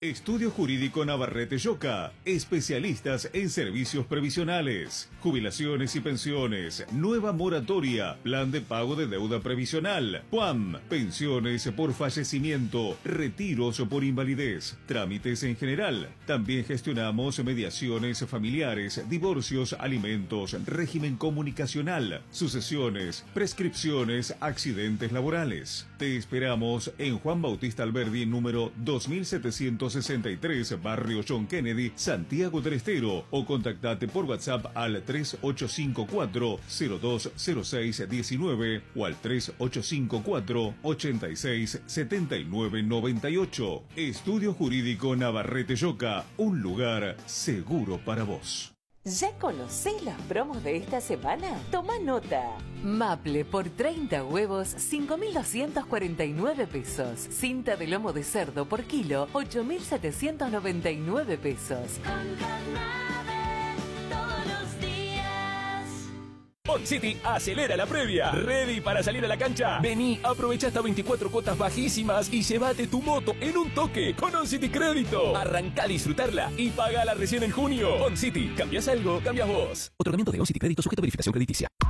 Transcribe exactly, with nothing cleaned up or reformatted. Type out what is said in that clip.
Estudio Jurídico Navarrete Yoca, especialistas en servicios previsionales, jubilaciones y pensiones, nueva moratoria, plan de pago de deuda previsional, P U A M, pensiones por fallecimiento, retiros por invalidez, trámites en general. También gestionamos mediaciones familiares, divorcios, alimentos, régimen comunicacional, sucesiones, prescripciones, accidentes laborales. Te esperamos en Juan Bautista Alberdi, número dos mil setecientos sesenta y tres, Barrio John Kennedy, Santiago del Estero, o contactate por WhatsApp al tres ocho cinco cuatro, cero dos cero seis uno nueve o al tres ocho cinco cuatro, ocho seis siete nueve nueve ocho. Estudio Jurídico Navarrete Yoca, un lugar seguro para vos. ¿Ya conocés los promos de esta semana? Toma nota. Maple por treinta huevos, cinco mil doscientos cuarenta y nueve pesos. Cinta de lomo de cerdo por kilo, ocho mil setecientos noventa y nueve pesos. OnCity acelera la previa. ¿Ready para salir a la cancha? Vení, aprovecha hasta veinticuatro cuotas bajísimas y llévate tu moto en un toque con OnCity Crédito. Arrancá a disfrutarla y pagala recién en junio. OnCity, ¿cambias algo? Cambias vos. Otorgamiento de OnCity Crédito sujeto a verificación crediticia.